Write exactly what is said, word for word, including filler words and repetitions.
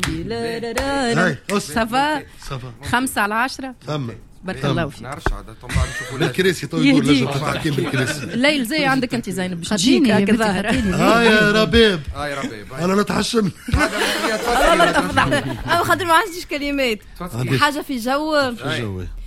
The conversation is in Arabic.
سيدي. لا لا لا صافا خمسة على عشرة ثم بارك الله فيك. نعرفش عاد طبعا نشوفوا بالكراسي تو يقول لجنة التحكيم بالكراسي. الليل زي عندك انت زينب باش تجيك هكا ظاهر. اه يا ربيب اه يا ربيب انا نتحشم. والله تفضح انا خاطر ما عنديش كلمات. حاجه في جو في جو